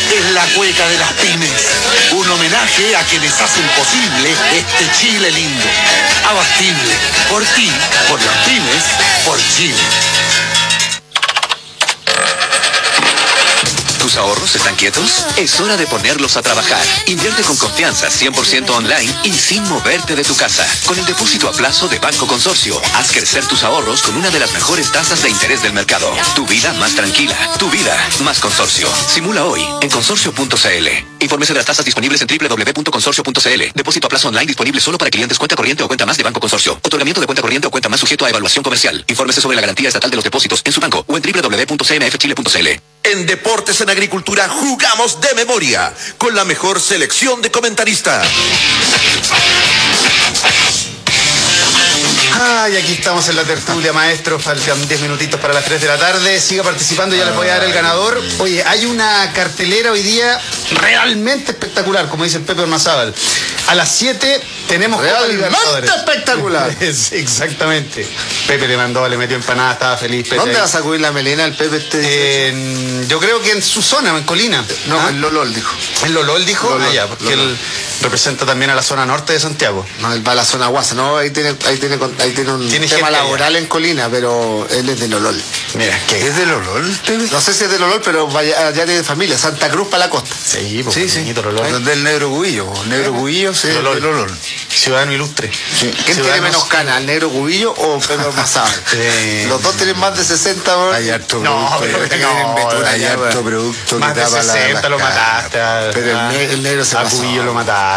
es la cueca de las pymes. Un homenaje a quienes hacen posible este Chile lindo. Abastible. Por ti, por las pymes, por Chile. ¿Tus ahorros están quietos? Es hora de ponerlos a trabajar. Invierte con confianza, 100% online y sin moverte de tu casa. Con el depósito a plazo de Banco Consorcio, haz crecer tus ahorros con una de las mejores tasas de interés del mercado. Tu vida más tranquila, tu vida más Consorcio. Simula hoy en consorcio.cl. Infórmese de las tasas disponibles en www.consorcio.cl. Depósito a plazo online disponible solo para clientes cuenta corriente o cuenta más de Banco Consorcio. Otorgamiento de cuenta corriente o cuenta más sujeto a evaluación comercial. Infórmese sobre la garantía estatal de los depósitos en su banco o en www.cmfchile.cl. En Deportes en Agricultura jugamos de memoria, con la mejor selección de comentaristas. Ay, aquí estamos en la tertulia, maestro. Faltan 10 minutitos para las 3 de la tarde. Siga participando, ya les voy a dar el ganador. Oye, hay una cartelera hoy día realmente espectacular, como dice el Pepe Ormazábal. A las 7 tenemos Copa Libertadores. Espectacular. Sí, exactamente. Pepe le metió empanada, estaba feliz. Pepe. ¿Dónde va a sacudir la melena el Pepe yo creo que en su zona, en Colina. No, en Lolol, dijo. ¿En Lolol dijo? Lolol, Allá, porque Lolol. él representa también a la zona norte de Santiago. No, él va a la zona Guasa, no, ahí tiene un tema laboral en Colina, pero él es de Lolol. Mira, ¿qué es de Lolol, Pepe? No sé si es de Lolol, pero vaya, allá tiene familia, Santa Cruz para la costa. Sí, pues, sí. Lolol. Donde el Negro Cubillo, Negro Cubillo, sí, Lolol. de Lolol. Ciudadano ilustre. Sí. ¿Quién tiene menos cana, el Negro Cubillo o Pedro Ormazábal? Los dos tienen más de 60, ¿no? Hay harto No, producto. pero Hay harto producto más que de tapa 60 lo mataste. Pero el negro se a pasó. Cubillo lo mataste.